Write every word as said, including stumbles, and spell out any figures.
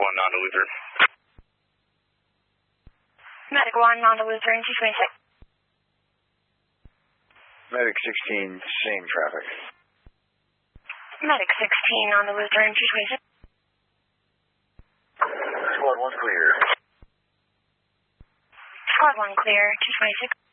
one, non-Lutheran. Medic one, non-Lutheran, two twenty-six. Medic sixteen, same traffic. Medic sixteen, non-Lutheran, two twenty-six. Squad one clear. Squad one clear, two twenty-six.